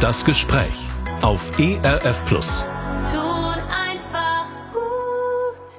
Das Gespräch auf ERF Plus. Tut einfach gut.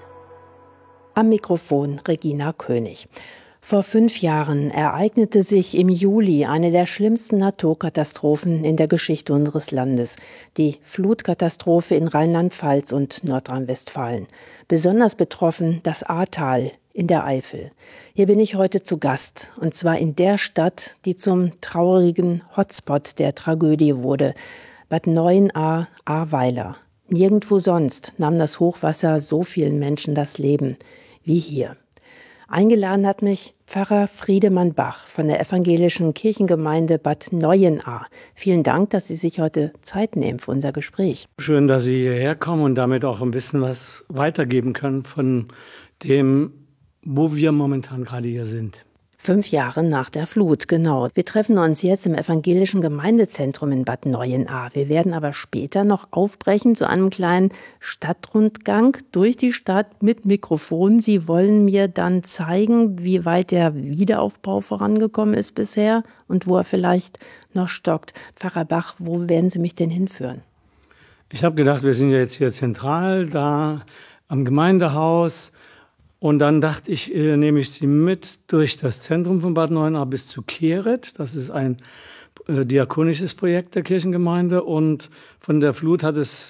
Am Mikrofon Regina König. Vor 5 Jahren ereignete sich im Juli eine der schlimmsten Naturkatastrophen in der Geschichte unseres Landes. Die Flutkatastrophe in Rheinland-Pfalz und Nordrhein-Westfalen. Besonders betroffen das Ahrtal in der Eifel. Hier bin ich heute zu Gast, und zwar in der Stadt, die zum traurigen Hotspot der Tragödie wurde, Bad Neuenahr-Ahrweiler. Nirgendwo sonst nahm das Hochwasser so vielen Menschen das Leben wie hier. Eingeladen hat mich Pfarrer Friedemann Bach von der evangelischen Kirchengemeinde Bad Neuenahr. Vielen Dank, dass Sie sich heute Zeit nehmen für unser Gespräch. Schön, dass Sie hierher kommen und damit auch ein bisschen was weitergeben können von dem, wo wir momentan gerade hier sind. 5 Jahre nach der Flut, genau. Wir treffen uns jetzt im evangelischen Gemeindezentrum in Bad Neuenahr. Wir werden aber später noch aufbrechen zu einem kleinen Stadtrundgang durch die Stadt mit Mikrofon. Sie wollen mir dann zeigen, wie weit der Wiederaufbau vorangekommen ist bisher und wo er vielleicht noch stockt. Pfarrer Bach, wo werden Sie mich denn hinführen? Ich habe gedacht, wir sind ja jetzt hier zentral, da am Gemeindehaus. Und dann dachte ich, nehme ich Sie mit durch das Zentrum von Bad Neuenahr bis zu Kehret. Das ist ein diakonisches Projekt der Kirchengemeinde. Und von der Flut hat es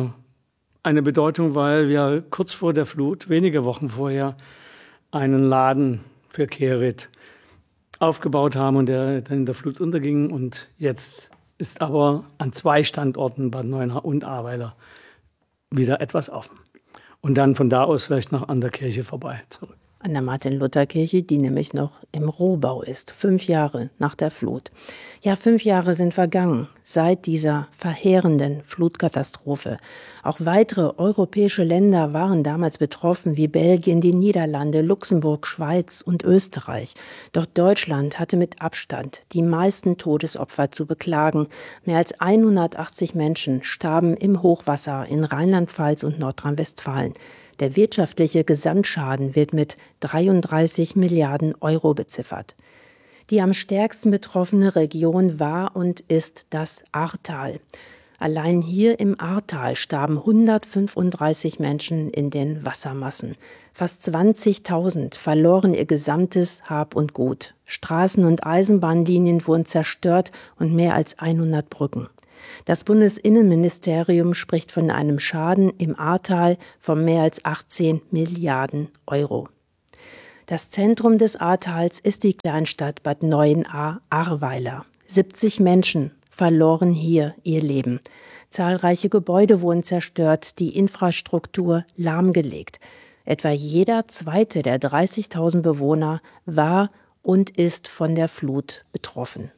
eine Bedeutung, weil wir kurz vor der Flut, wenige Wochen vorher, einen Laden für Kehret aufgebaut haben und der dann in der Flut unterging. Und jetzt ist aber an 2 Standorten, Bad Neuenahr und Ahrweiler, wieder etwas offen. Und dann von da aus vielleicht noch an der Kirche vorbei zurück. An der Martin-Luther-Kirche, die nämlich noch im Rohbau ist, 5 Jahre nach der Flut. Ja, 5 Jahre sind vergangen seit dieser verheerenden Flutkatastrophe. Auch weitere europäische Länder waren damals betroffen, wie Belgien, die Niederlande, Luxemburg, Schweiz und Österreich. Doch Deutschland hatte mit Abstand die meisten Todesopfer zu beklagen. Mehr als 180 Menschen starben im Hochwasser in Rheinland-Pfalz und Nordrhein-Westfalen. Der wirtschaftliche Gesamtschaden wird mit 33 Milliarden Euro beziffert. Die am stärksten betroffene Region war und ist das Ahrtal. Allein hier im Ahrtal starben 135 Menschen in den Wassermassen. Fast 20.000 verloren ihr gesamtes Hab und Gut. Straßen- und Eisenbahnlinien wurden zerstört und mehr als 100 Brücken. Das Bundesinnenministerium spricht von einem Schaden im Ahrtal von mehr als 18 Milliarden Euro. Das Zentrum des Ahrtals ist die Kleinstadt Bad Neuenahr-Ahrweiler. 70 Menschen verloren hier ihr Leben. Zahlreiche Gebäude wurden zerstört, die Infrastruktur lahmgelegt. Etwa jeder zweite der 30.000 Bewohner war und ist von der Flut betroffen.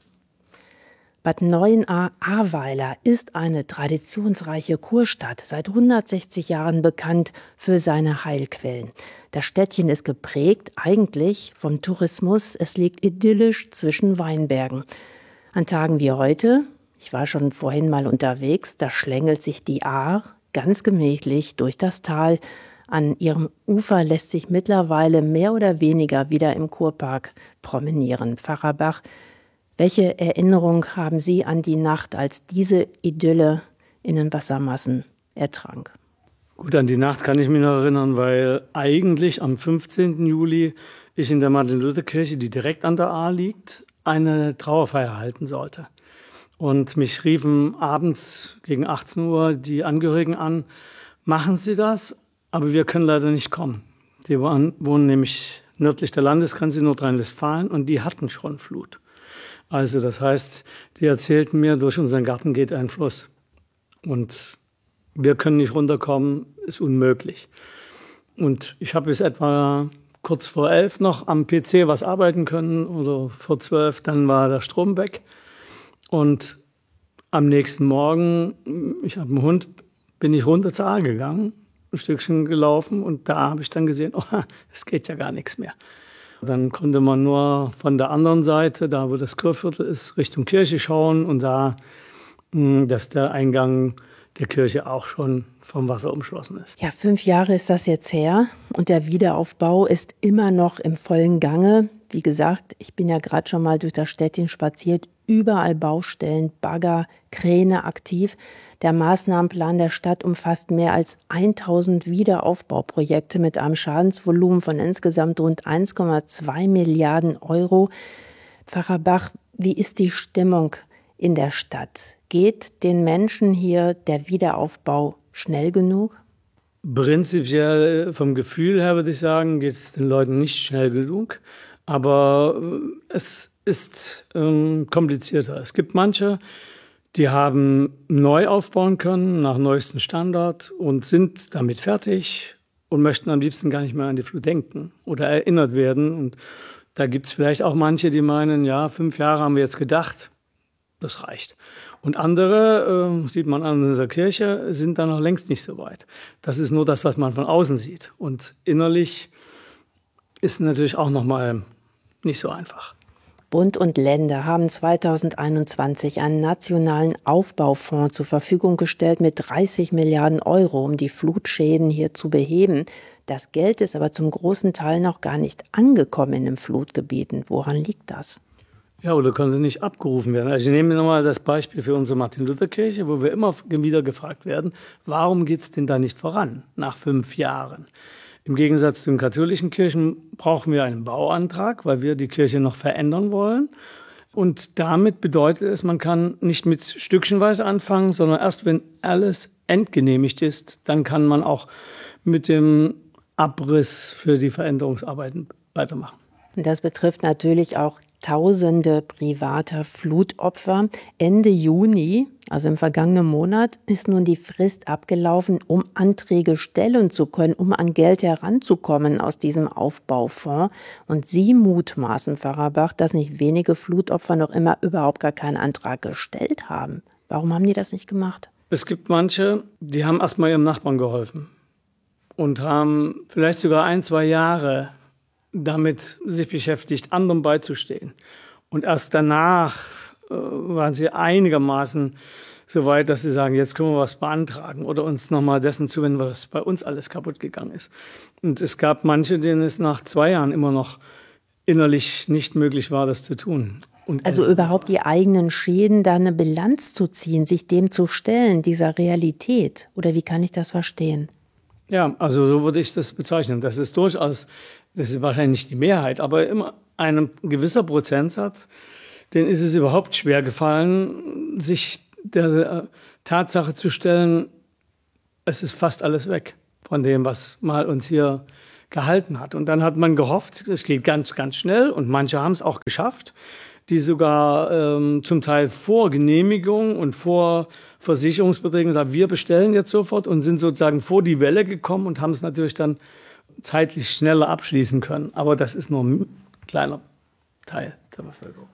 Bad Neuenahr-Ahrweiler ist eine traditionsreiche Kurstadt, seit 160 Jahren bekannt für seine Heilquellen. Das Städtchen ist geprägt eigentlich vom Tourismus. Es liegt idyllisch zwischen Weinbergen. An Tagen wie heute, ich war schon vorhin mal unterwegs, da schlängelt sich die Ahr ganz gemächlich durch das Tal. An ihrem Ufer lässt sich mittlerweile mehr oder weniger wieder im Kurpark promenieren. Pfarrer Bach, welche Erinnerung haben Sie an die Nacht, als diese Idylle in den Wassermassen ertrank? Gut, an die Nacht kann ich mich noch erinnern, weil eigentlich am 15. Juli ich in der Martin-Luther-Kirche, die direkt an der Ahr liegt, eine Trauerfeier halten sollte. Und mich riefen abends gegen 18 Uhr die Angehörigen an, machen Sie das, aber wir können leider nicht kommen. Die wohnen nämlich nördlich der Landesgrenze in Nordrhein-Westfalen und die hatten schon Flut. Also das heißt, die erzählten mir, durch unseren Garten geht ein Fluss und wir können nicht runterkommen, ist unmöglich. Und ich habe bis etwa kurz vor 11 noch am PC was arbeiten können oder vor 12, dann war der Strom weg. Und am nächsten Morgen, ich habe einen Hund, bin ich runter zur Ahr gegangen, ein Stückchen gelaufen und da habe ich dann gesehen, oh, es geht ja gar nichts mehr. Dann konnte man nur von der anderen Seite, da wo das Kurviertel ist, Richtung Kirche schauen und sah, dass der Eingang der Kirche auch schon vom Wasser umschlossen ist. Ja, 5 Jahre ist das jetzt her und der Wiederaufbau ist immer noch im vollen Gange. Wie gesagt, ich bin ja gerade schon mal durch das Städtchen spaziert. überall Baustellen, Bagger, Kräne aktiv. Der Maßnahmenplan der Stadt umfasst mehr als 1000 Wiederaufbauprojekte mit einem Schadensvolumen von insgesamt rund 1,2 Milliarden Euro. Pfarrer Bach, wie ist die Stimmung in der Stadt? Geht den Menschen hier der Wiederaufbau schnell genug? Prinzipiell vom Gefühl her würde ich sagen, geht es den Leuten nicht schnell genug. Aber es ist komplizierter. Es gibt manche, die haben neu aufbauen können nach neuestem Standard und sind damit fertig und möchten am liebsten gar nicht mehr an die Flut denken oder erinnert werden. Und da gibt es vielleicht auch manche, die meinen, ja, 5 Jahre haben wir jetzt gedacht, das reicht. Und andere, sieht man an dieser Kirche, sind da noch längst nicht so weit. Das ist nur das, was man von außen sieht. Und innerlich ist natürlich auch noch mal nicht so einfach. Bund und Länder haben 2021 einen nationalen Aufbaufonds zur Verfügung gestellt mit 30 Milliarden Euro, um die Flutschäden hier zu beheben. Das Geld ist aber zum großen Teil noch gar nicht angekommen in den Flutgebieten. Woran liegt das? Ja, oder konnte nicht abgerufen werden. Also ich nehme nochmal das Beispiel für unsere Martin-Luther-Kirche, wo wir immer wieder gefragt werden, warum geht es denn da nicht voran nach 5 Jahren? Im Gegensatz zu den katholischen Kirchen brauchen wir einen Bauantrag, weil wir die Kirche noch verändern wollen. Und damit bedeutet es, man kann nicht mit stückchenweise anfangen, sondern erst wenn alles endgenehmigt ist, dann kann man auch mit dem Abriss für die Veränderungsarbeiten weitermachen. Das betrifft natürlich auch Tausende privater Flutopfer. Ende Juni, also im vergangenen Monat, ist nun die Frist abgelaufen, um Anträge stellen zu können, um an Geld heranzukommen aus diesem Aufbaufonds. Und Sie mutmaßen, Pfarrer Bach, dass nicht wenige Flutopfer noch immer überhaupt gar keinen Antrag gestellt haben. Warum haben die das nicht gemacht? Es gibt manche, die haben erst mal ihrem Nachbarn geholfen und haben vielleicht sogar 1, 2 Jahre damit sich beschäftigt, anderen beizustehen. Und erst danach waren sie einigermaßen so weit, dass sie sagen, jetzt können wir was beantragen oder uns nochmal dessen zuwenden, was bei uns alles kaputt gegangen ist. Und es gab manche, denen es nach 2 Jahren immer noch innerlich nicht möglich war, das zu tun. Und also überhaupt die eigenen Schäden, da eine Bilanz zu ziehen, sich dem zu stellen, dieser Realität. Oder wie kann ich das verstehen? Ja, also so würde ich das bezeichnen. Das ist durchaus, das ist wahrscheinlich nicht die Mehrheit, aber immer ein gewisser Prozentsatz, denen ist es überhaupt schwer gefallen, sich der Tatsache zu stellen, es ist fast alles weg von dem, was mal uns hier gehalten hat. Und dann hat man gehofft, es geht ganz, ganz schnell und manche haben es auch geschafft, die sogar zum Teil vor Genehmigung und vor Versicherungsbeträgen sagen, wir bestellen jetzt sofort und sind sozusagen vor die Welle gekommen und haben es natürlich dann zeitlich schneller abschließen können. Aber das ist nur ein kleiner Teil der Bevölkerung.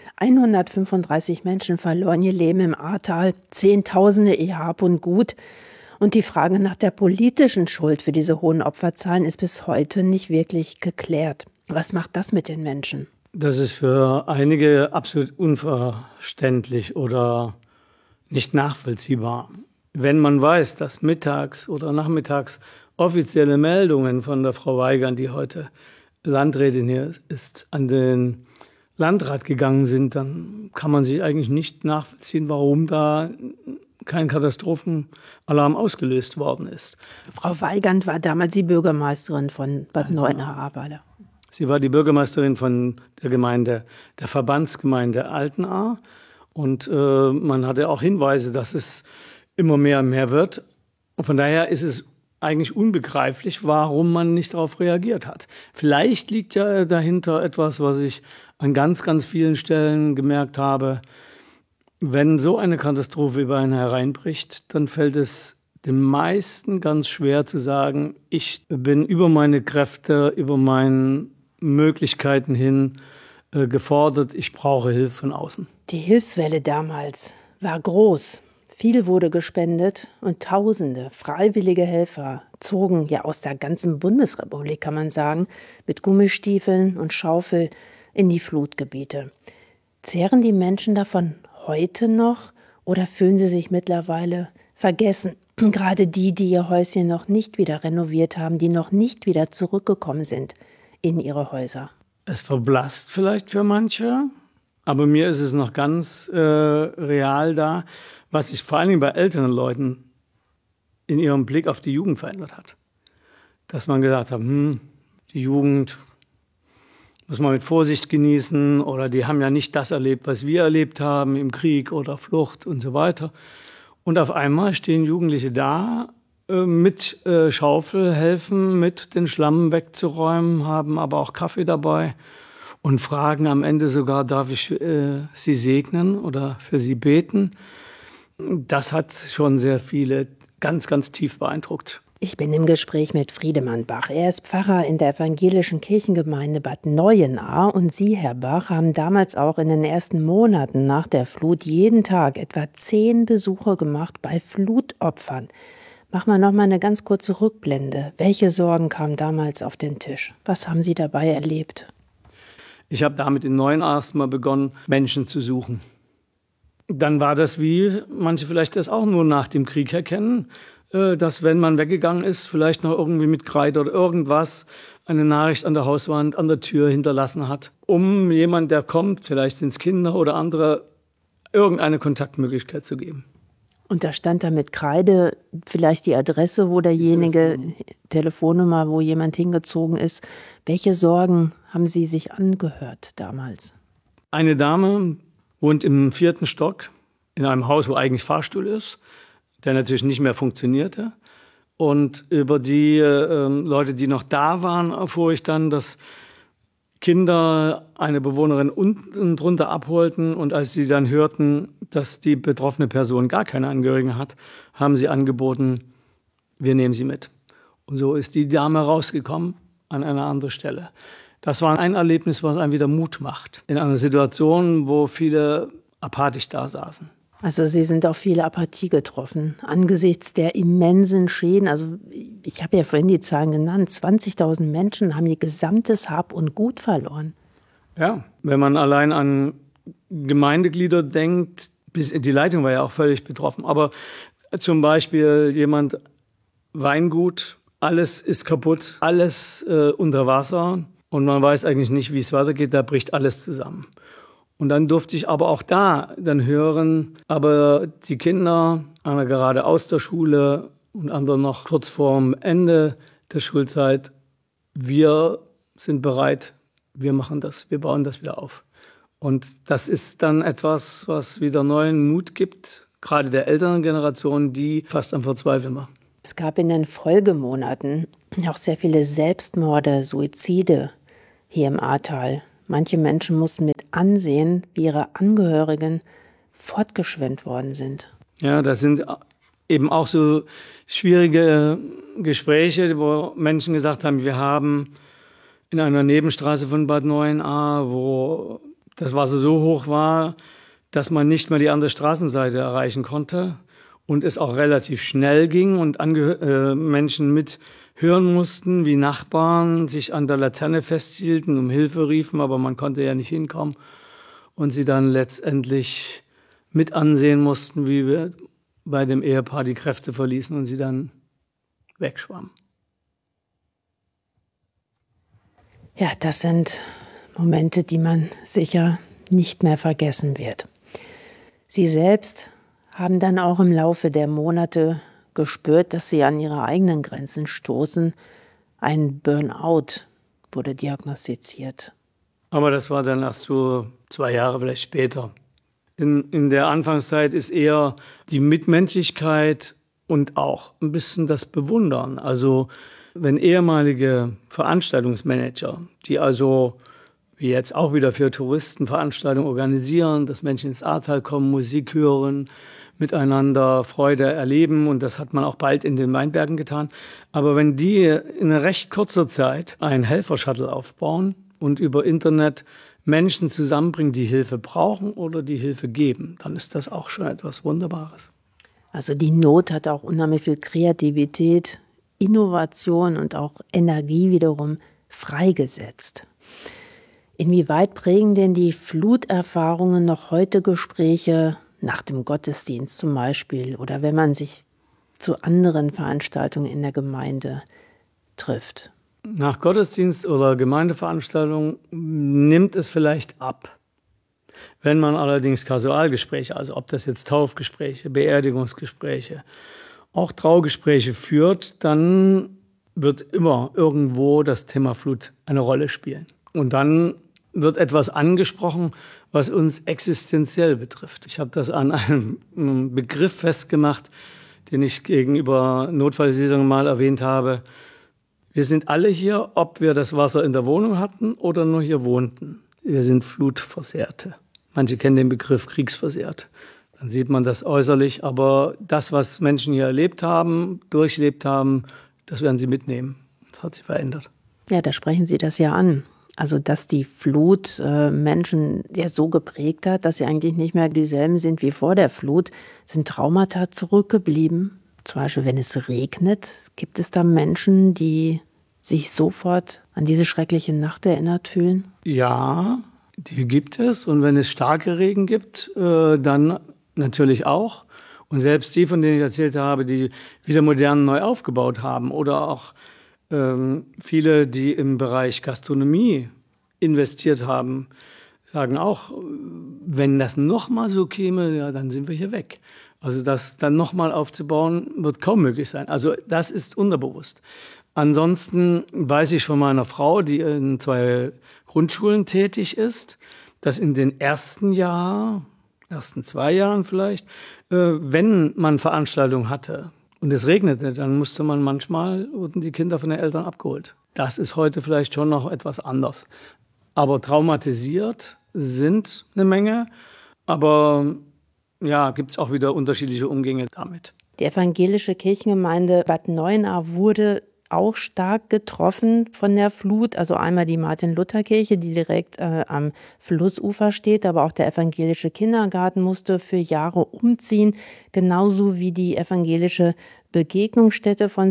135 Menschen verloren ihr Leben im Ahrtal, Zehntausende ihr Hab und Gut. Und die Frage nach der politischen Schuld für diese hohen Opferzahlen ist bis heute nicht wirklich geklärt. Was macht das mit den Menschen? Das ist für einige absolut unverständlich oder nicht nachvollziehbar. Wenn man weiß, dass mittags oder nachmittags offizielle Meldungen von der Frau Weigand, die heute Landrätin hier ist, an den Landrat gegangen sind, dann kann man sich eigentlich nicht nachvollziehen, warum da kein Katastrophenalarm ausgelöst worden ist. Frau Weigand war damals die Bürgermeisterin von Bad Neuenahr-Ahrweiler. Sie war die Bürgermeisterin von der Gemeinde, der Verbandsgemeinde Altenahr. Und man hatte auch Hinweise, dass es immer mehr und mehr wird. Und von daher ist es eigentlich unbegreiflich, warum man nicht darauf reagiert hat. Vielleicht liegt ja dahinter etwas, was ich an ganz, ganz vielen Stellen gemerkt habe. Wenn so eine Katastrophe über einen hereinbricht, dann fällt es den meisten ganz schwer zu sagen, ich bin über meine Kräfte, über meine Möglichkeiten hin gefordert, ich brauche Hilfe von außen. Die Hilfswelle damals war groß. Viel wurde gespendet und Tausende freiwillige Helfer zogen ja aus der ganzen Bundesrepublik, kann man sagen, mit Gummistiefeln und Schaufel in die Flutgebiete. Zehren die Menschen davon heute noch oder fühlen sie sich mittlerweile vergessen? Gerade die, die ihr Häuschen noch nicht wieder renoviert haben, die noch nicht wieder zurückgekommen sind in ihre Häuser. Es verblasst vielleicht für manche, Aber mir ist es noch ganz real da, was sich vor allen Dingen bei älteren Leuten in ihrem Blick auf die Jugend verändert hat. Dass man gesagt hat, die Jugend muss man mit Vorsicht genießen oder die haben ja nicht das erlebt, was wir erlebt haben im Krieg oder Flucht und so weiter. Und auf einmal stehen Jugendliche da, mit Schaufel helfen, mit den Schlamm wegzuräumen, haben aber auch Kaffee dabei und fragen am Ende sogar, darf ich Sie segnen oder für Sie beten? Das hat schon sehr viele ganz, ganz tief beeindruckt. Ich bin im Gespräch mit Friedemann Bach. Er ist Pfarrer in der evangelischen Kirchengemeinde Bad Neuenahr. Und Sie, Herr Bach, haben damals auch in den ersten Monaten nach der Flut jeden Tag etwa 10 Besuche gemacht bei Flutopfern. Machen wir noch mal eine ganz kurze Rückblende. Welche Sorgen kamen damals auf den Tisch? Was haben Sie dabei erlebt? Ich habe damit in Neuenahr erstmal begonnen, Menschen zu suchen. Dann war das, wie manche vielleicht das auch nur nach dem Krieg erkennen, dass wenn man weggegangen ist, vielleicht noch irgendwie mit Kreide oder irgendwas eine Nachricht an der Hauswand, an der Tür hinterlassen hat, um jemand, der kommt, vielleicht sind es Kinder oder andere, irgendeine Kontaktmöglichkeit zu geben. Und da stand da mit Kreide vielleicht die Adresse, wo derjenige, Telefonnummer, wo jemand hingezogen ist. Welche Sorgen haben Sie sich angehört damals? Eine Dame wohnt im 4. Stock in einem Haus, wo eigentlich Fahrstuhl ist, der natürlich nicht mehr funktionierte. Und über die Leute, die noch da waren, erfuhr ich dann, dass Kinder eine Bewohnerin unten drunter abholten. Und als sie dann hörten, dass die betroffene Person gar keine Angehörigen hat, haben sie angeboten, wir nehmen sie mit. Und so ist die Dame rausgekommen an eine andere Stelle. Das war ein Erlebnis, was einem wieder Mut macht. In einer Situation, wo viele apathisch da saßen. Also Sie sind auf viele Apathie getroffen, angesichts der immensen Schäden. Also ich habe ja vorhin die Zahlen genannt, 20.000 Menschen haben ihr gesamtes Hab und Gut verloren. Ja, wenn man allein an Gemeindeglieder denkt, die Leitung war ja auch völlig betroffen. Aber zum Beispiel jemand, Weingut, alles ist kaputt, alles unter Wasser und man weiß eigentlich nicht, wie es weitergeht, da bricht alles zusammen. Und dann durfte ich aber auch da dann hören, aber die Kinder, einer gerade aus der Schule und andere noch kurz vorm Ende der Schulzeit, wir sind bereit, wir machen das, wir bauen das wieder auf. Und das ist dann etwas, was wieder neuen Mut gibt, gerade der älteren Generation, die fast am Verzweifeln war. Es gab in den Folgemonaten auch sehr viele Selbstmorde, Suizide hier im Ahrtal. Manche Menschen mussten mit ansehen, wie ihre Angehörigen fortgeschwemmt worden sind. Ja, das sind eben auch so schwierige Gespräche, wo Menschen gesagt haben, wir haben in einer Nebenstraße von Bad Neuenahr, wo das Wasser so hoch war, dass man nicht mehr die andere Straßenseite erreichen konnte und es auch relativ schnell ging und Menschen mit hören mussten, wie Nachbarn sich an der Laterne festhielten, um Hilfe riefen, aber man konnte ja nicht hinkommen und sie dann letztendlich mit ansehen mussten, wie wir bei dem Ehepaar die Kräfte verließen und sie dann wegschwammen. Ja, das sind Momente, die man sicher nicht mehr vergessen wird. Sie selbst haben dann auch im Laufe der Monate gespürt, dass sie an ihre eigenen Grenzen stoßen. Ein Burnout wurde diagnostiziert. Aber das war dann erst so 2 Jahre vielleicht später. In der Anfangszeit ist eher die Mitmenschlichkeit und auch ein bisschen das Bewundern. Also wenn ehemalige Veranstaltungsmanager, die also wie jetzt auch wieder für Touristen Veranstaltungen organisieren, dass Menschen ins Ahrtal kommen, Musik hören, miteinander Freude erleben und das hat man auch bald in den Weinbergen getan. Aber wenn die in recht kurzer Zeit einen Helfer-Shuttle aufbauen und über Internet Menschen zusammenbringen, die Hilfe brauchen oder die Hilfe geben, dann ist das auch schon etwas Wunderbares. Also die Not hat auch unheimlich viel Kreativität, Innovation und auch Energie wiederum freigesetzt. Inwieweit prägen denn die Fluterfahrungen noch heute Gespräche nach dem Gottesdienst zum Beispiel oder wenn man sich zu anderen Veranstaltungen in der Gemeinde trifft? Nach Gottesdienst oder Gemeindeveranstaltung nimmt es vielleicht ab. Wenn man allerdings Kasualgespräche, also ob das jetzt Taufgespräche, Beerdigungsgespräche, auch Traugespräche führt, dann wird immer irgendwo das Thema Flut eine Rolle spielen. Und dann wird etwas angesprochen, was uns existenziell betrifft. Ich habe das an einem Begriff festgemacht, den ich gegenüber Notfallsaison mal erwähnt habe. Wir sind alle hier, ob wir das Wasser in der Wohnung hatten oder nur hier wohnten. Wir sind Flutversehrte. Manche kennen den Begriff Kriegsversehrt. Dann sieht man das äußerlich, aber das, was Menschen hier erlebt haben, durchlebt haben, das werden sie mitnehmen. Das hat sich verändert. Ja, da sprechen Sie das ja an. Also, dass die Flut Menschen ja so geprägt hat, dass sie eigentlich nicht mehr dieselben sind wie vor der Flut. Sind Traumata zurückgeblieben? Zum Beispiel, wenn es regnet, gibt es da Menschen, die sich sofort an diese schreckliche Nacht erinnert fühlen? Ja, die gibt es. Und wenn es starke Regen gibt, dann natürlich auch. Und selbst die, von denen ich erzählt habe, die wieder modern neu aufgebaut haben oder auch viele, die im Bereich Gastronomie investiert haben, sagen auch, wenn das nochmal so käme, ja, dann sind wir hier weg. Also das dann nochmal aufzubauen, wird kaum möglich sein. Also das ist unterbewusst. Ansonsten weiß ich von meiner Frau, die in 2 Grundschulen tätig ist, dass in den ersten 2 Jahren vielleicht, wenn man Veranstaltungen hatte und es regnete, dann wurden die Kinder von den Eltern abgeholt. Das ist heute vielleicht schon noch etwas anders. Aber traumatisiert sind eine Menge, aber ja, gibt es auch wieder unterschiedliche Umgänge damit. Die evangelische Kirchengemeinde Bad Neuenahr wurde auch stark getroffen von der Flut. Also einmal die Martin-Luther-Kirche, die direkt am Flussufer steht, aber auch der evangelische Kindergarten musste für Jahre umziehen, genauso wie die evangelische Begegnungsstätte, von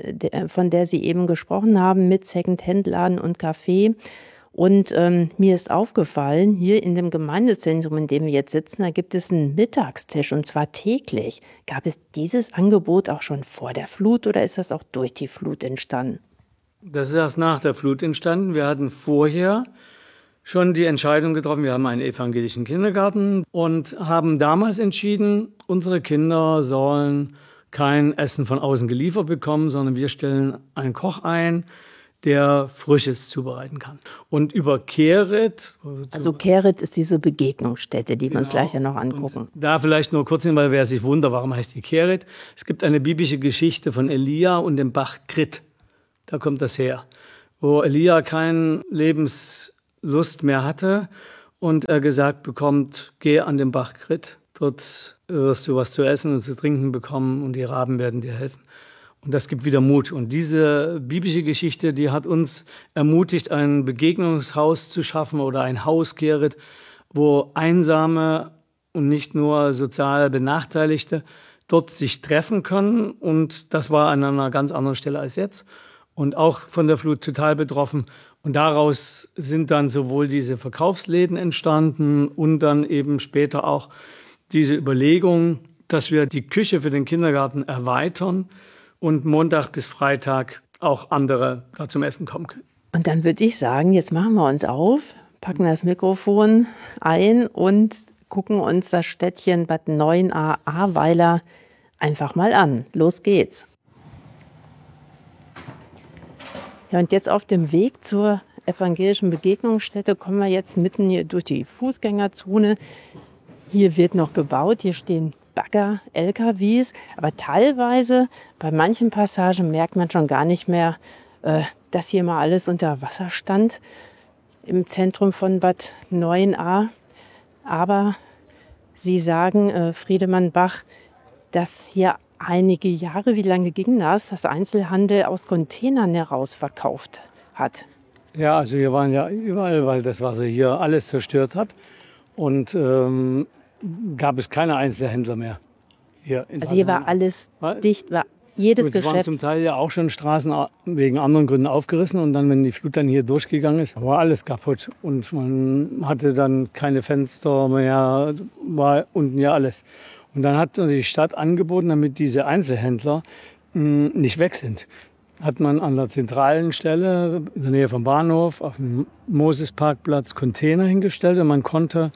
der Sie eben gesprochen haben, mit Second-Hand-Laden und Café. Und mir ist aufgefallen, hier in dem Gemeindezentrum, in dem wir jetzt sitzen, da gibt es einen Mittagstisch und zwar täglich. Gab es dieses Angebot auch schon vor der Flut oder ist das auch durch die Flut entstanden? Das ist erst nach der Flut entstanden. Wir hatten vorher schon die Entscheidung getroffen, wir haben einen evangelischen Kindergarten und haben damals entschieden, unsere Kinder sollen kein Essen von außen geliefert bekommen, sondern wir stellen einen Koch ein, der Frisches zubereiten kann. Und über Kehret... Also Kehret ist diese Begegnungsstätte, die wir uns gleich ja noch angucken. Und da vielleicht nur kurz hin, weil wer sich wundert, warum heißt die Kehret? Es gibt eine biblische Geschichte von Elia und dem Bach Krit. Da kommt das her. Wo Elia keine Lebenslust mehr hatte und er gesagt bekommt, geh an den Bach Krit. Dort wirst du was zu essen und zu trinken bekommen und die Raben werden dir helfen. Und das gibt wieder Mut. Und diese biblische Geschichte, die hat uns ermutigt, ein Begegnungshaus zu schaffen oder ein Haus, Kehret, wo Einsame und nicht nur sozial Benachteiligte dort sich treffen können. Und das war an einer ganz anderen Stelle als jetzt. Und auch von der Flut total betroffen. Und daraus sind dann sowohl diese Verkaufsläden entstanden und dann eben später auch diese Überlegung, dass wir die Küche für den Kindergarten erweitern und Montag bis Freitag auch andere da zum Essen kommen können. Und dann würde ich sagen, jetzt machen wir uns auf, packen das Mikrofon ein und gucken uns das Städtchen Bad Neuenahr-Ahrweiler einfach mal an. Los geht's. Ja, und jetzt auf dem Weg zur evangelischen Begegnungsstätte kommen wir jetzt mitten hier durch die Fußgängerzone. Hier wird noch gebaut, hier stehen Bagger, LKWs, aber teilweise bei manchen Passagen merkt man schon gar nicht mehr, dass hier mal alles unter Wasser stand im Zentrum von Bad Neuenahr. Aber Sie sagen, Friedemann Bach, dass hier einige Jahre, wie lange ging das Einzelhandel aus Containern heraus verkauft hat? Ja, also wir waren ja überall, weil das Wasser hier alles zerstört hat. Und gab es keine Einzelhändler mehr. Also hier war alles dicht, war jedes Geschäft. Es waren Geschäft. zum Teil ja auch schon Straßen wegen anderen Gründen aufgerissen. Und dann, wenn die Flut dann hier durchgegangen ist, war alles kaputt. Und man hatte dann keine Fenster mehr, war unten ja alles. Und dann hat die Stadt angeboten, damit diese Einzelhändler nicht weg sind, hat man an der zentralen Stelle in der Nähe vom Bahnhof auf dem Moses-Parkplatz Container hingestellt und man konnte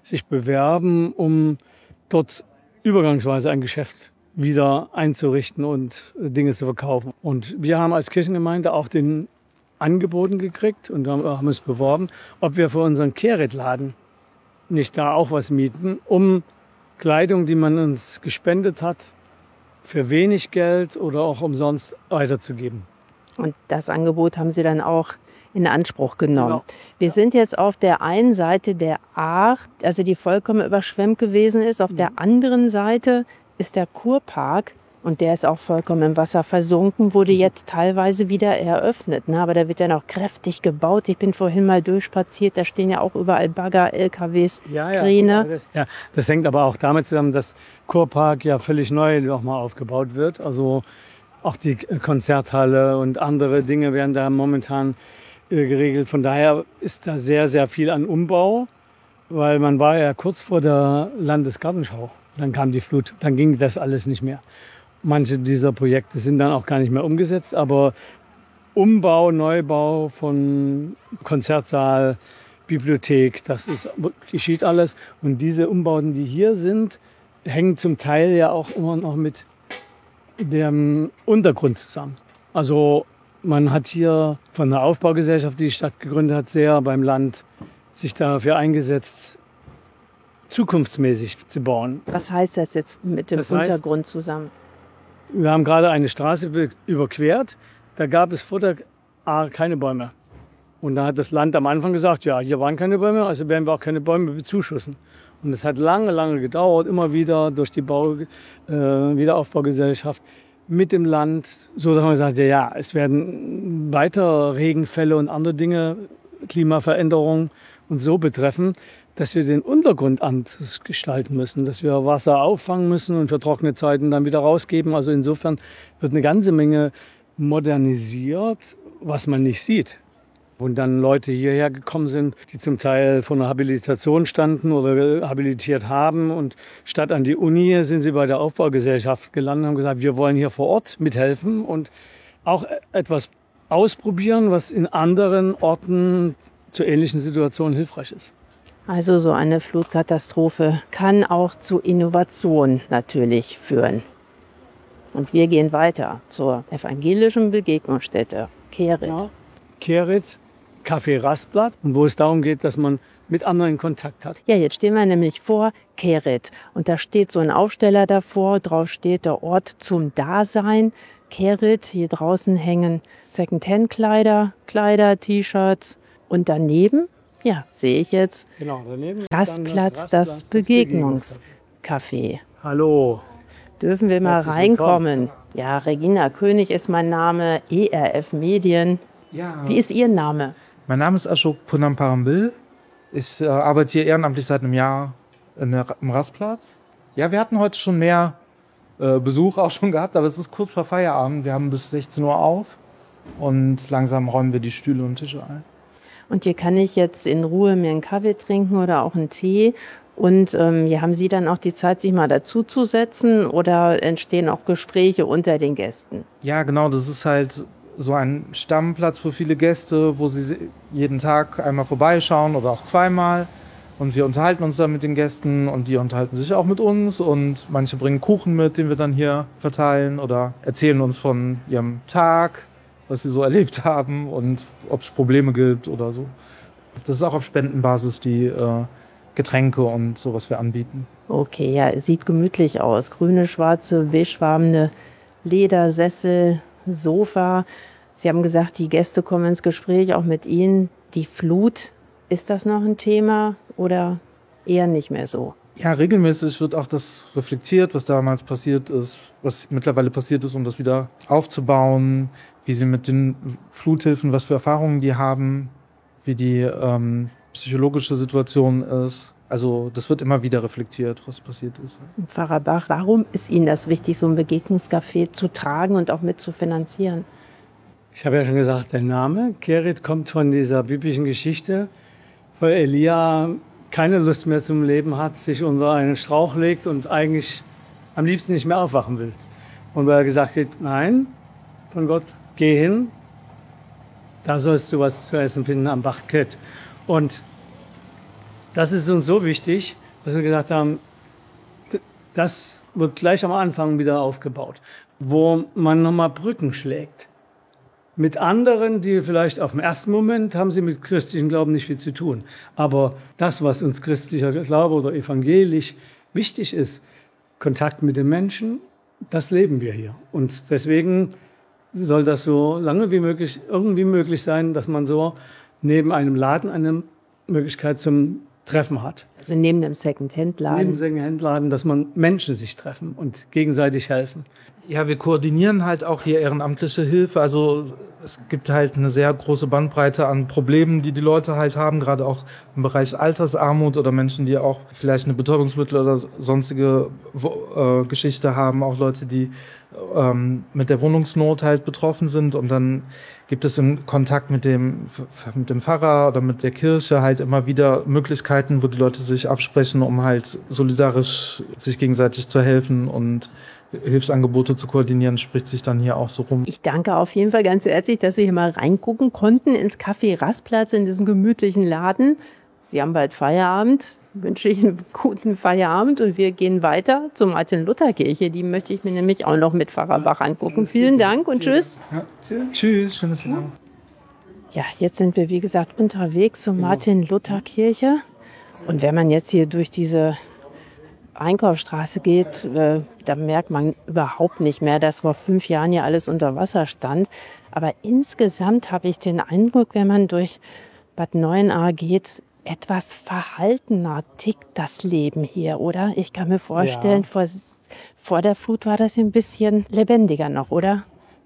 sich bewerben, um dort übergangsweise ein Geschäft wieder einzurichten und Dinge zu verkaufen. Und wir haben als Kirchengemeinde auch den angeboten gekriegt und haben uns beworben, ob wir für unseren Kehret-Laden nicht da auch was mieten, um Kleidung, die man uns gespendet hat, für wenig Geld oder auch umsonst weiterzugeben. Und das Angebot haben Sie dann auch in Anspruch genommen. Genau. Wir sind jetzt auf der einen Seite der Aach, also die vollkommen überschwemmt gewesen ist. Auf der anderen Seite ist der Kurpark und der ist auch vollkommen im Wasser versunken, wurde jetzt teilweise wieder eröffnet. Ne? Aber da wird ja noch kräftig gebaut. Ich bin vorhin mal durchspaziert, da stehen ja auch überall Bagger, LKWs, Kräne. Ja, das hängt aber auch damit zusammen, dass Kurpark ja völlig neu nochmal aufgebaut wird. Also auch die Konzerthalle und andere Dinge werden da momentan geregelt. Von daher ist da sehr, sehr viel an Umbau, weil man war ja kurz vor der Landesgartenschau. Dann kam die Flut, dann ging das alles nicht mehr. Manche dieser Projekte sind dann auch gar nicht mehr umgesetzt, aber Umbau, Neubau von Konzertsaal, Bibliothek, geschieht alles. Und diese Umbauten, die hier sind, hängen zum Teil ja auch immer noch mit dem Untergrund zusammen. Also man hat hier von der Aufbaugesellschaft, die die Stadt gegründet hat, sehr beim Land sich dafür eingesetzt, zukunftsmäßig zu bauen. Was heißt das jetzt mit dem Untergrund zusammen? Wir haben gerade eine Straße überquert, da gab es vor der Ahr keine Bäume. Und da hat das Land am Anfang gesagt, ja, hier waren keine Bäume, also werden wir auch keine Bäume bezuschussen. Und es hat lange, lange gedauert, immer wieder durch die Wiederaufbaugesellschaft mit dem Land, so dass man gesagt hat, ja, es werden weiter Regenfälle und andere Dinge, Klimaveränderungen und so betreffen, dass wir den Untergrund anders gestalten müssen, dass wir Wasser auffangen müssen und für trockene Zeiten dann wieder rausgeben. Also insofern wird eine ganze Menge modernisiert, was man nicht sieht. Und dann Leute hierher gekommen sind, die zum Teil vor einer Habilitation standen oder habilitiert haben. Und statt an die Uni sind sie bei der Aufbaugesellschaft gelandet und haben gesagt, wir wollen hier vor Ort mithelfen und auch etwas ausprobieren, was in anderen Orten zu ähnlichen Situationen hilfreich ist. Also so eine Flutkatastrophe kann auch zu Innovation natürlich führen. Und wir gehen weiter zur evangelischen Begegnungsstätte Kehret. Ja. Kehret, Café Rastblatt, und wo es darum geht, dass man mit anderen Kontakt hat. Ja, jetzt stehen wir nämlich vor Kehret. Und da steht so ein Aufsteller davor, drauf steht der Ort zum Dasein. Kehret, hier draußen hängen Secondhand-Kleider, T-Shirts. Und daneben, ja, sehe ich jetzt, Genau, daneben Rastplatz, das Begegnungscafé. Hallo. Dürfen wir mal Herzlich reinkommen? Ja, Regina König ist mein Name, ERF Medien. Ja. Wie ist Ihr Name? Mein Name ist Ashok Punamparambil. Ich arbeite hier ehrenamtlich seit einem Jahr im Rastplatz. Ja, wir hatten heute schon mehr Besuch auch schon gehabt, aber es ist kurz vor Feierabend. Wir haben bis 16 Uhr auf und langsam räumen wir die Stühle und Tische ein. Und hier kann ich jetzt in Ruhe mir einen Kaffee trinken oder auch einen Tee. Und hier haben Sie dann auch die Zeit, sich mal dazuzusetzen, oder entstehen auch Gespräche unter den Gästen? Ja, genau, das ist halt so ein Stammplatz für viele Gäste, wo sie jeden Tag einmal vorbeischauen oder auch zweimal. Und wir unterhalten uns dann mit den Gästen und die unterhalten sich auch mit uns. Und manche bringen Kuchen mit, den wir dann hier verteilen, oder erzählen uns von ihrem Tag, was sie so erlebt haben und ob es Probleme gibt oder so. Das ist auch auf Spendenbasis die Getränke und so, was wir anbieten. Okay, ja, es sieht gemütlich aus. Grüne, schwarze, beigefarbene Ledersessel, Sofa. Sie haben gesagt, die Gäste kommen ins Gespräch, auch mit Ihnen. Die Flut, ist das noch ein Thema oder eher nicht mehr so? Ja, regelmäßig wird auch das reflektiert, was damals passiert ist, was mittlerweile passiert ist, um das wieder aufzubauen, wie sie mit den Fluthilfen, was für Erfahrungen die haben, wie die psychologische Situation ist. Also das wird immer wieder reflektiert, was passiert ist. Pfarrer Bach, warum ist Ihnen das wichtig, so ein Begegnungscafé zu tragen und auch mit zu finanzieren? Ich habe ja schon gesagt, der Name Kehret kommt von dieser biblischen Geschichte, weil Elia keine Lust mehr zum Leben hat, sich unter einen Strauch legt und eigentlich am liebsten nicht mehr aufwachen will. Und weil er gesagt hat, nein, von Gott, geh hin, da sollst du was zu essen finden am Bach Kehret. Und Das ist uns so wichtig, dass wir gesagt haben, das wird gleich am Anfang wieder aufgebaut, wo man nochmal Brücken schlägt. Mit anderen, die vielleicht auf den ersten Moment haben sie mit christlichem Glauben nicht viel zu tun. Aber das, was uns christlicher Glaube oder evangelisch wichtig ist, Kontakt mit den Menschen, das leben wir hier. Und deswegen soll das so lange wie möglich irgendwie möglich sein, dass man so neben einem Laden eine Möglichkeit zum Treffen hat. Also neben dem Second-Hand-Laden. Neben dem Second-Hand-Laden, dass man Menschen sich treffen und gegenseitig helfen. Ja, wir koordinieren halt auch hier ehrenamtliche Hilfe. Also es gibt halt eine sehr große Bandbreite an Problemen, die Leute halt haben, gerade auch im Bereich Altersarmut oder Menschen, die auch vielleicht eine Betäubungsmittel oder sonstige Geschichte haben, auch Leute, die mit der Wohnungsnot halt betroffen sind. Und dann gibt es im Kontakt mit dem Pfarrer oder mit der Kirche halt immer wieder Möglichkeiten, wo die Leute sich absprechen, um halt solidarisch sich gegenseitig zu helfen und Hilfsangebote zu koordinieren, spricht sich dann hier auch so rum. Ich danke auf jeden Fall ganz herzlich, dass wir hier mal reingucken konnten ins Café Rastplatz, in diesen gemütlichen Laden. Sie haben bald Feierabend, wünsche ich einen guten Feierabend und wir gehen weiter zur Martin-Luther-Kirche. Die möchte ich mir nämlich auch noch mit Pfarrer Bach angucken. Vielen Dank und tschüss. Ja, tschüss, schönes Jahr. Ja, jetzt sind wir, wie gesagt, unterwegs zur Martin-Luther-Kirche. Und wenn man jetzt hier durch diese Einkaufsstraße geht, da merkt man überhaupt nicht mehr, dass vor 5 Jahren hier alles unter Wasser stand. Aber insgesamt habe ich den Eindruck, wenn man durch Bad Neuenahr geht, etwas verhaltener tickt das Leben hier, oder? Ich kann mir vorstellen, vor der Flut war das ein bisschen lebendiger noch, oder?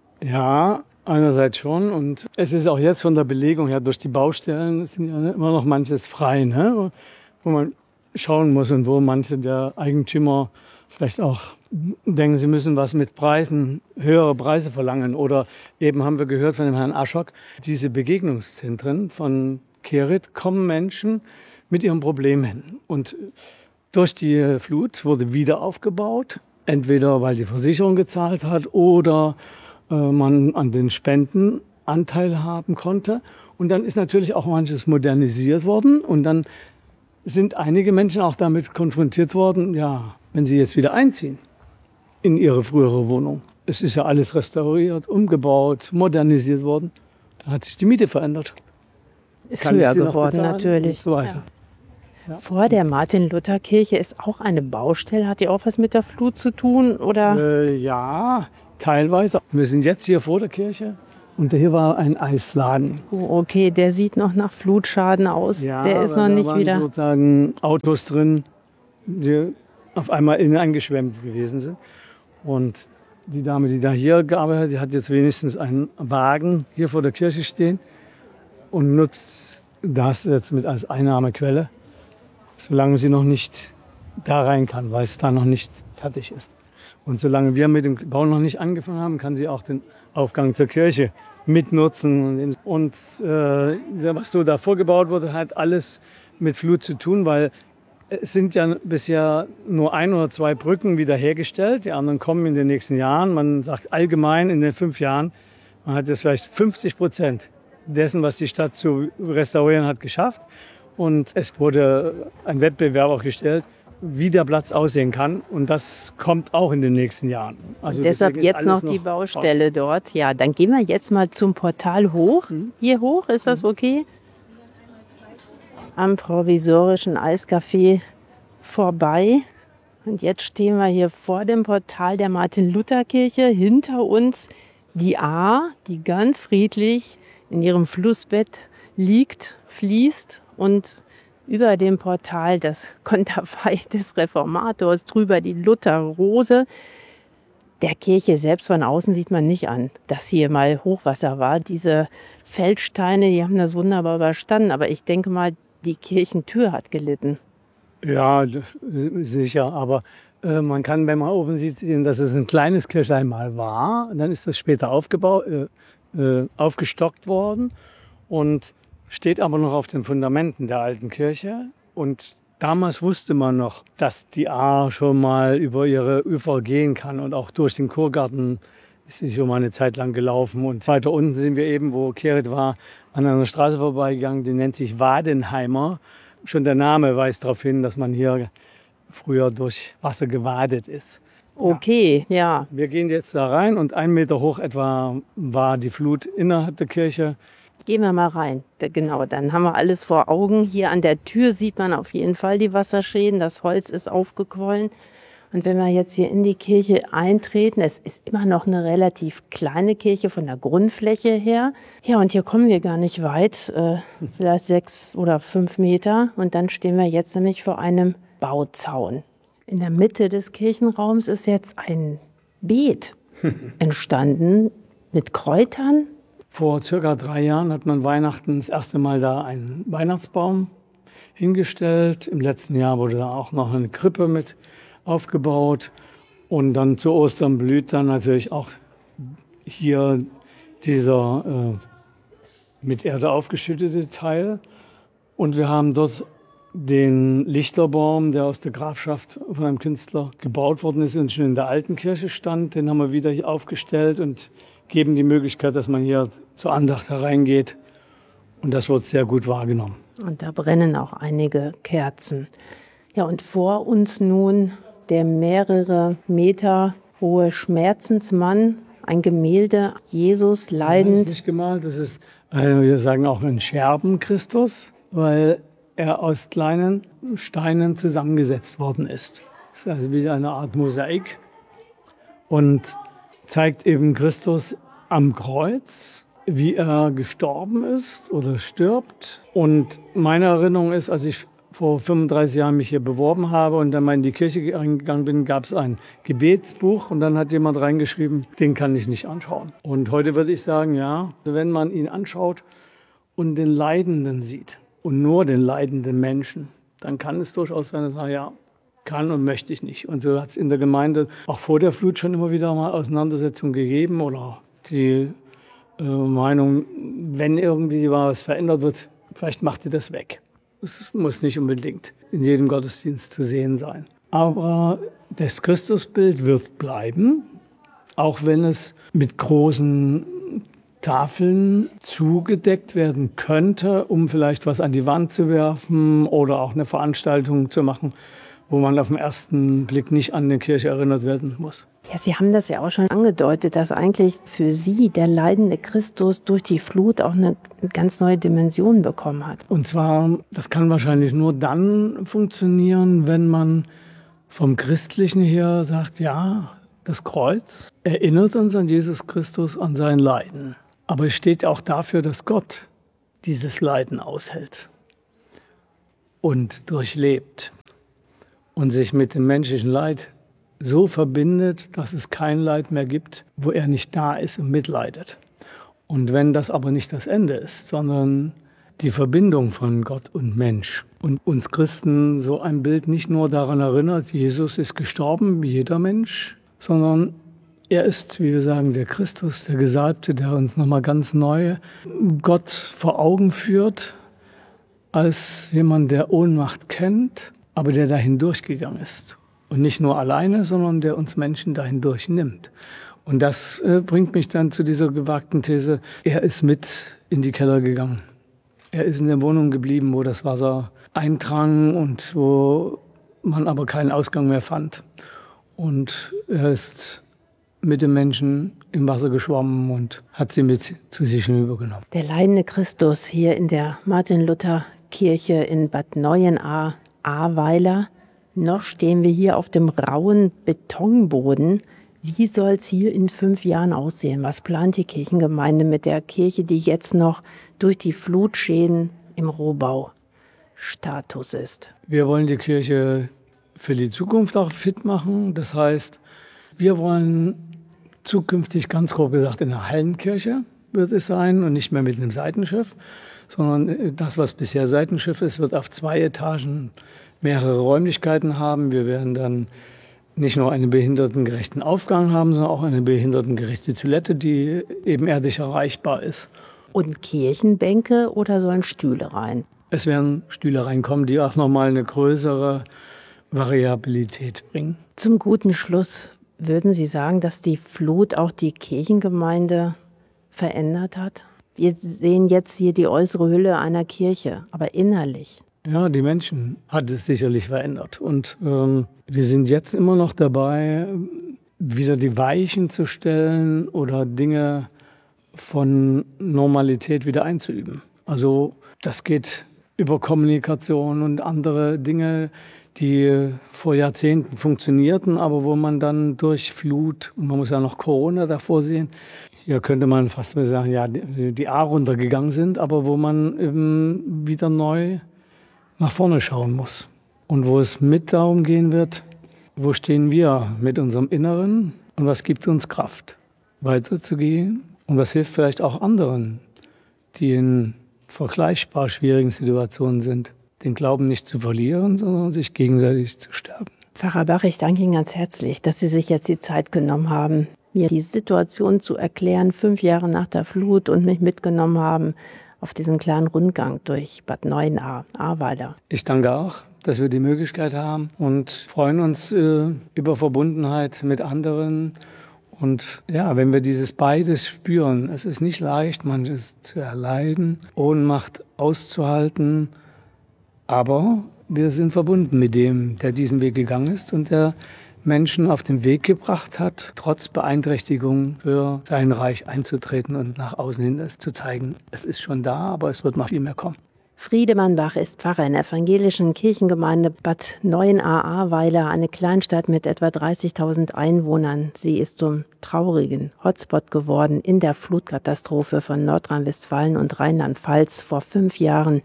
Ja, einerseits schon. Und es ist auch jetzt von der Belegung her durch die Baustellen, sind ja immer noch manches frei, ne? Wo man schauen muss und wo manche der Eigentümer vielleicht auch denken, sie müssen was mit Preisen, höhere Preise verlangen. Oder eben haben wir gehört von dem Herrn Aschok, diese Begegnungszentren von Kerit kommen Menschen mit ihrem Problem hin. Und durch die Flut wurde wieder aufgebaut, entweder weil die Versicherung gezahlt hat oder man an den Spenden Anteil haben konnte. Und dann ist natürlich auch manches modernisiert worden und dann sind einige Menschen auch damit konfrontiert worden, ja, wenn sie jetzt wieder einziehen in ihre frühere Wohnung. Es ist ja alles restauriert, umgebaut, modernisiert worden. Da hat sich die Miete verändert. Ist höher geworden natürlich. Und so weiter. Ja. Vor der Martin-Luther-Kirche ist auch eine Baustelle. Hat die auch was mit der Flut zu tun? Oder? Ja, teilweise. Wir sind jetzt hier vor der Kirche. Und hier war ein Eisladen. Oh, okay, der sieht noch nach Flutschaden aus. Ja, der ist noch nicht da waren wieder. Sozusagen Autos drin, die auf einmal innen eingeschwemmt gewesen sind. Und die Dame, die da hier gearbeitet hat, die hat jetzt wenigstens einen Wagen hier vor der Kirche stehen und nutzt das jetzt mit als Einnahmequelle, solange sie noch nicht da rein kann, weil es da noch nicht fertig ist. Und solange wir mit dem Bau noch nicht angefangen haben, kann sie auch den Aufgang zur Kirche mitnutzen. Und was so davor gebaut wurde, hat alles mit Flut zu tun, weil es sind ja bisher nur 1 oder 2 Brücken wiederhergestellt. Die anderen kommen in den nächsten Jahren. Man sagt allgemein in den 5 Jahren, man hat jetzt vielleicht 50% dessen, was die Stadt zu restaurieren hat, geschafft. Und es wurde ein Wettbewerb auch gestellt, wie der Platz aussehen kann. Und das kommt auch in den nächsten Jahren. Also deshalb jetzt noch die Baustelle dort. Ja, dann gehen wir jetzt mal zum Portal hoch. Hier hoch, ist das okay? Am provisorischen Eiscafé vorbei. Und jetzt stehen wir hier vor dem Portal der Martin-Luther-Kirche. Hinter uns die Ahr, die ganz friedlich in ihrem Flussbett liegt, fließt und über dem Portal das Konterfei des Reformators, drüber die Lutherrose. Der Kirche selbst von außen sieht man nicht an, dass hier mal Hochwasser war. Diese Feldsteine, die haben das wunderbar überstanden. Aber ich denke mal, die Kirchentür hat gelitten. Ja, sicher. Aber man kann, wenn man oben sieht, sehen, dass es ein kleines Kirchlein mal war. Und dann ist das später aufgestockt worden und steht aber noch auf den Fundamenten der alten Kirche. Und damals wusste man noch, dass die Ahr schon mal über ihre Ufer gehen kann. Und auch durch den Kurgarten ist sie schon mal eine Zeit lang gelaufen. Und weiter unten sind wir eben, wo Kerit war, an einer Straße vorbeigegangen, die nennt sich Wadenheimer. Schon der Name weist darauf hin, dass man hier früher durch Wasser gewadet ist. Okay, ja. Wir gehen jetzt da rein und 1 Meter hoch etwa war die Flut innerhalb der Kirche. Gehen wir mal rein. Genau, dann haben wir alles vor Augen. Hier an der Tür sieht man auf jeden Fall die Wasserschäden. Das Holz ist aufgequollen. Und wenn wir jetzt hier in die Kirche eintreten, es ist immer noch eine relativ kleine Kirche von der Grundfläche her. Ja, und hier kommen wir gar nicht weit, vielleicht 6 oder 5 Meter. Und dann stehen wir jetzt nämlich vor einem Bauzaun. In der Mitte des Kirchenraums ist jetzt ein Beet entstanden mit Kräutern. Vor circa 3 Jahren hat man Weihnachten das erste Mal da einen Weihnachtsbaum hingestellt. Im letzten Jahr wurde da auch noch eine Krippe mit aufgebaut. Und dann zu Ostern blüht dann natürlich auch hier dieser mit Erde aufgeschüttete Teil. Und wir haben dort den Lichterbaum, der aus der Grafschaft von einem Künstler gebaut worden ist und schon in der alten Kirche stand. Den haben wir wieder hier aufgestellt und geben die Möglichkeit, dass man hier zur Andacht hereingeht. Und das wird sehr gut wahrgenommen. Und da brennen auch einige Kerzen. Ja, und vor uns nun der mehrere Meter hohe Schmerzensmann, ein Gemälde, Jesus leidend. Das ist nicht gemalt, das ist, wir sagen auch ein Scherben-Christus, weil er aus kleinen Steinen zusammengesetzt worden ist. Das ist also wie eine Art Mosaik und zeigt eben Christus am Kreuz, wie er gestorben ist oder stirbt. Und meine Erinnerung ist, als ich vor 35 Jahren mich hier beworben habe und dann mal in die Kirche gegangen bin, gab es ein Gebetsbuch und dann hat jemand reingeschrieben, den kann ich nicht anschauen. Und heute würde ich sagen, ja, wenn man ihn anschaut und den Leidenden sieht und nur den leidenden Menschen, dann kann es durchaus sein, dass er sagt, ja, kann und möchte ich nicht. Und so hat es in der Gemeinde auch vor der Flut schon immer wieder mal Auseinandersetzungen gegeben oder die Meinung, wenn irgendwie was verändert wird, vielleicht macht ihr das weg. Es muss nicht unbedingt in jedem Gottesdienst zu sehen sein. Aber das Christusbild wird bleiben, auch wenn es mit großen Tafeln zugedeckt werden könnte, um vielleicht was an die Wand zu werfen oder auch eine Veranstaltung zu machen, wo man auf den ersten Blick nicht an die Kirche erinnert werden muss. Ja, Sie haben das ja auch schon angedeutet, dass eigentlich für Sie der leidende Christus durch die Flut auch eine ganz neue Dimension bekommen hat. Und zwar, das kann wahrscheinlich nur dann funktionieren, wenn man vom Christlichen her sagt, ja, das Kreuz erinnert uns an Jesus Christus, an sein Leiden. Aber es steht auch dafür, dass Gott dieses Leiden aushält und durchlebt und sich mit dem menschlichen Leid so verbindet, dass es kein Leid mehr gibt, wo er nicht da ist und mitleidet. Und wenn das aber nicht das Ende ist, sondern die Verbindung von Gott und Mensch und uns Christen so ein Bild nicht nur daran erinnert, Jesus ist gestorben, wie jeder Mensch, sondern er ist, wie wir sagen, der Christus, der Gesalbte, der uns nochmal ganz neu Gott vor Augen führt, als jemand, der Ohnmacht kennt, aber der dahin durchgegangen ist. Und nicht nur alleine, sondern der uns Menschen dahin durchnimmt. Und das bringt mich dann zu dieser gewagten These, er ist mit in die Keller gegangen. Er ist in der Wohnung geblieben, wo das Wasser eindrang und wo man aber keinen Ausgang mehr fand. Und er ist mit den Menschen im Wasser geschwommen und hat sie mit zu sich hinübergenommen. Der leidende Christus hier in der Martin-Luther-Kirche in Bad Neuenahr-Ahrweiler. Noch stehen wir hier auf dem rauen Betonboden. Wie soll es hier in 5 Jahren aussehen? Was plant die Kirchengemeinde mit der Kirche, die jetzt noch durch die Flutschäden im Rohbaustatus ist? Wir wollen die Kirche für die Zukunft auch fit machen. Das heißt, wir wollen zukünftig, ganz grob gesagt, in der Hallenkirche wird es sein und nicht mehr mit einem Seitenschiff, sondern das, was bisher Seitenschiff ist, wird auf 2 Etagen mehrere Räumlichkeiten haben. Wir werden dann nicht nur einen behindertengerechten Aufgang haben, sondern auch eine behindertengerechte Toilette, die ebenerdig erreichbar ist. Und Kirchenbänke oder sollen Stühle rein? Es werden Stühle reinkommen, die auch nochmal eine größere Variabilität bringen. Zum guten Schluss, würden Sie sagen, dass die Flut auch die Kirchengemeinde verändert hat? Wir sehen jetzt hier die äußere Hülle einer Kirche, aber innerlich, Ja, die Menschen hat es sicherlich verändert. Und wir sind jetzt immer noch dabei, wieder die Weichen zu stellen oder Dinge von Normalität wieder einzuüben. Also das geht über Kommunikation und andere Dinge, die vor Jahrzehnten funktionierten, aber wo man dann durch Flut, und man muss ja noch Corona davor sehen, hier könnte man fast mal sagen, ja, die A runtergegangen sind, aber wo man eben wieder neu nach vorne schauen muss. Und wo es mit darum gehen wird, wo stehen wir mit unserem Inneren und was gibt uns Kraft, weiterzugehen und was hilft vielleicht auch anderen, die in vergleichbar schwierigen Situationen sind, den Glauben nicht zu verlieren, sondern sich gegenseitig zu stärken. Pfarrer Bach, ich danke Ihnen ganz herzlich, dass Sie sich jetzt die Zeit genommen haben, mir die Situation zu erklären, 5 Jahre nach der Flut, und mich mitgenommen haben auf diesen kleinen Rundgang durch Bad Neuenahr, Ahrweiler. Ich danke auch, dass wir die Möglichkeit haben und freuen uns über Verbundenheit mit anderen. Und ja, wenn wir dieses beides spüren, es ist nicht leicht, manches zu erleiden, Ohnmacht auszuhalten, aber wir sind verbunden mit dem, der diesen Weg gegangen ist und der Menschen auf den Weg gebracht hat, trotz Beeinträchtigung für sein Reich einzutreten und nach außen hin es zu zeigen. Es ist schon da, aber es wird noch viel mehr kommen. Friedemann Bach ist Pfarrer in der evangelischen Kirchengemeinde Bad Neuenahr-Ahrweiler, eine Kleinstadt mit etwa 30.000 Einwohnern. Sie ist zum traurigen Hotspot geworden in der Flutkatastrophe von Nordrhein-Westfalen und Rheinland-Pfalz vor 5 Jahren.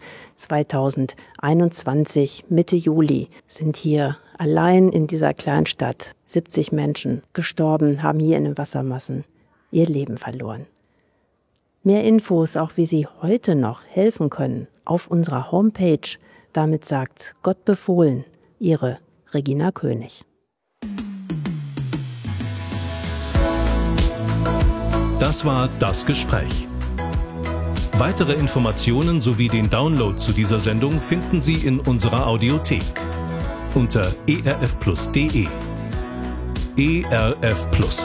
2021, Mitte Juli, sind hier allein in dieser Kleinstadt 70 Menschen gestorben, haben hier in den Wassermassen ihr Leben verloren. Mehr Infos, auch wie Sie heute noch helfen können, auf unserer Homepage. Damit sagt Gott befohlen, Ihre Regina König. Das war das Gespräch. Weitere Informationen sowie den Download zu dieser Sendung finden Sie in unserer Audiothek unter erfplus.de. ERF Plus.